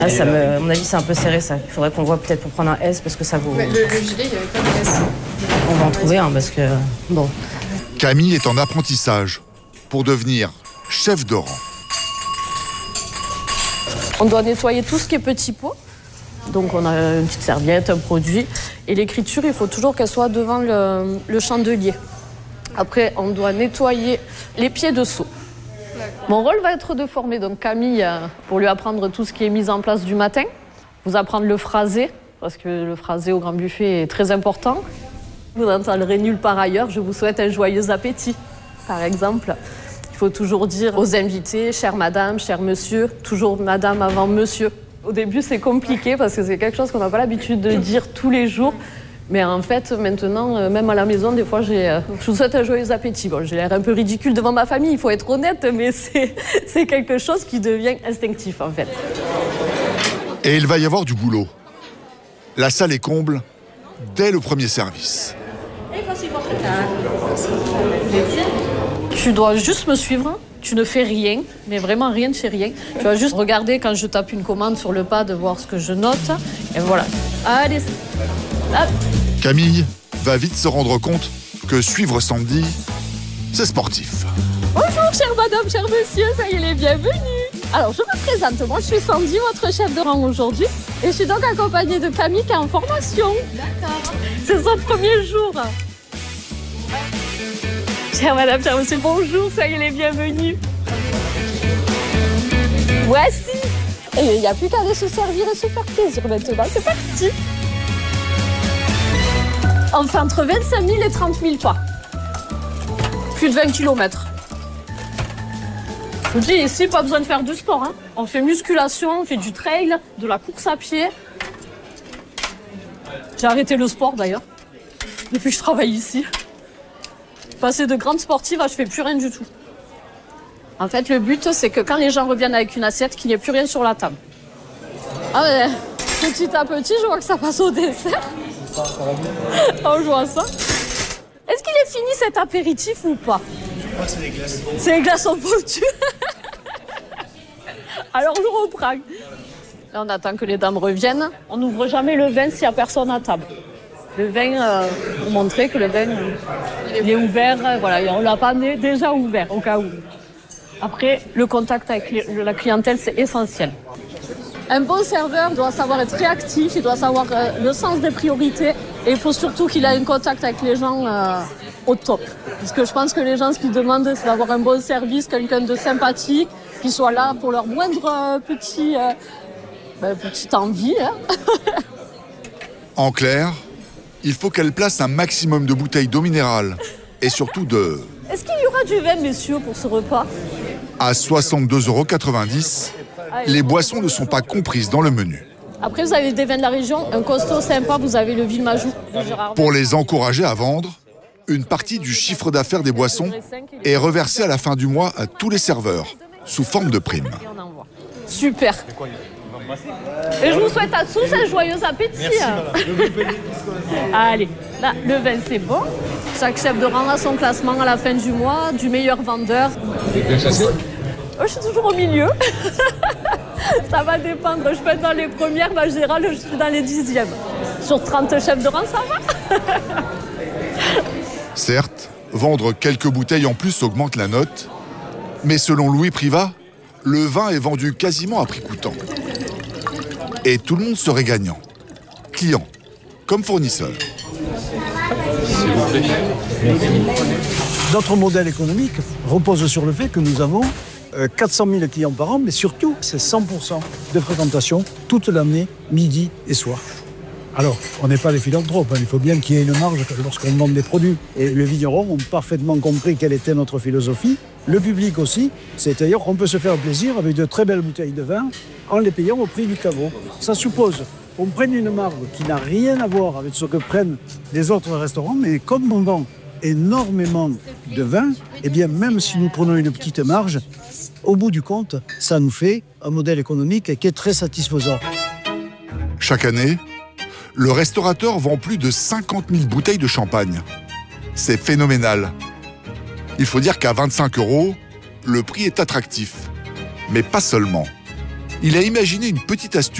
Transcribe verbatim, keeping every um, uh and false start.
Ah, ça me, à mon avis, c'est un peu serré, ça. Il faudrait qu'on voit peut-être pour prendre un S, parce que ça vaut... Ouais, le, le gilet, il n'y avait pas de S. On va en trouver un, parce que... Bon. Camille est en apprentissage pour devenir chef de rang. On doit nettoyer tout ce qui est petit pot. Donc on a une petite serviette, un produit. Et l'écriture, il faut toujours qu'elle soit devant le, le chandelier. Après, on doit nettoyer les pieds dessous. Mon rôle va être de former donc Camille pour lui apprendre tout ce qui est mis en place du matin. Vous apprendre le phrasé, parce que le phrasé au grand buffet est très important. Vous n'entendrez nulle part ailleurs, je vous souhaite un joyeux appétit, par exemple. Il faut toujours dire aux invités, chère madame, cher monsieur, toujours madame avant monsieur. Au début, c'est compliqué parce que c'est quelque chose qu'on n'a pas l'habitude de dire tous les jours. Mais en fait, maintenant, même à la maison, des fois, j'ai, je vous souhaite un joyeux appétit. Bon, j'ai l'air un peu ridicule devant ma famille, il faut être honnête, mais c'est, c'est quelque chose qui devient instinctif, en fait. Et il va y avoir du boulot. La salle est comble dès le premier service. Et voici votre table. Tu dois juste me suivre. Tu ne fais rien, mais vraiment rien, tu fais rien. Tu vas juste regarder quand je tape une commande sur le pad, voir ce que je note. Et voilà. Allez, hop. Camille va vite se rendre compte que suivre Sandy, c'est sportif. Bonjour, chère madame, cher monsieur, soyez les bienvenus. Alors, je me présente, moi je suis Sandy, votre chef de rang aujourd'hui. Et je suis donc accompagnée de Camille qui est en formation. D'accord. C'est son premier jour. Chère madame, cher monsieur, bonjour, soyez les bienvenus. Voici. Et il n'y a plus qu'à aller se servir et se faire plaisir maintenant, c'est parti. On fait entre vingt-cinq mille et trente mille pas. Plus de vingt kilomètres. Je vous dis, ici, pas besoin de faire du sport. Hein. On fait musculation, on fait du trail, de la course à pied. J'ai arrêté le sport d'ailleurs, depuis que je travaille ici. Passer de grande sportive à je fais plus rien du tout. En fait, le but, c'est que quand les gens reviennent avec une assiette, qu'il n'y ait plus rien sur la table. Ah ouais, petit à petit, je vois que ça passe au dessert. Oh, je vois ça. Est-ce qu'il est fini cet apéritif ou pas? Je crois que c'est les glaces. C'est les glaçons foutus. Alors je reprends. Là, on attend que les dames reviennent. On n'ouvre jamais le vin s'il n'y a personne à table. Le vin, euh, pour montrer que le vin, euh, il est ouvert. Euh, voilà, on ne l'a pas déjà ouvert, au cas où. Après, le contact avec les, la clientèle, c'est essentiel. Un bon serveur doit savoir être réactif, il doit savoir euh, le sens des priorités. Et il faut surtout qu'il ait un contact avec les gens euh, au top. Parce que je pense que les gens, ce qu'ils demandent, c'est d'avoir un bon service, quelqu'un de sympathique, qui soit là pour leur moindre euh, petit, euh, ben, petite envie. Hein. En clair, il faut qu'elle place un maximum de bouteilles d'eau minérale et surtout de... Est-ce qu'il y aura du vin, messieurs, pour ce repas? À soixante-deux euros quatre-vingt-dix, les boissons ne sont pas comprises dans le menu. Après, vous avez des vins de la région, un costaud sympa, vous avez le Villemajou. Pour les encourager à vendre, une partie du chiffre d'affaires des boissons est reversée à la fin du mois à tous les serveurs, sous forme de prime. Super. Et je vous souhaite à tous un joyeux appétit. Merci, Allez, là, le vin, c'est bon. Chaque chef de rang a son classement à la fin du mois, du meilleur vendeur. Oh, je suis toujours au milieu. Ça va dépendre. Je peux être dans les premières, ma générale, je suis dans les dixièmes. Sur trente chefs de rang, ça va. Certes, vendre quelques bouteilles en plus augmente la note, mais selon Louis Privat, le vin est vendu quasiment à prix coûtant. Et tout le monde serait gagnant. Clients comme fournisseurs. S'il vous plaît. Notre modèle économique repose sur le fait que nous avons quatre cent mille clients par an, mais surtout, c'est cent pour cent de fréquentation toute l'année, midi et soir. Alors, on n'est pas des philanthropes, hein. Il faut bien qu'il y ait une marge lorsqu'on vend des produits. Et les vignerons ont parfaitement compris quelle était notre philosophie. Le public aussi, c'est-à-dire qu'on peut se faire plaisir avec de très belles bouteilles de vin en les payant au prix du caveau. Ça suppose qu'on prenne une marge qui n'a rien à voir avec ce que prennent les autres restaurants, mais comme on vend énormément de vin, eh bien même si nous prenons une petite marge, au bout du compte, ça nous fait un modèle économique qui est très satisfaisant. Chaque année, le restaurateur vend plus de cinquante mille bouteilles de champagne. C'est phénoménal. Il faut dire qu'à vingt-cinq euros, le prix est attractif. Mais pas seulement. il a imaginé une petite astuce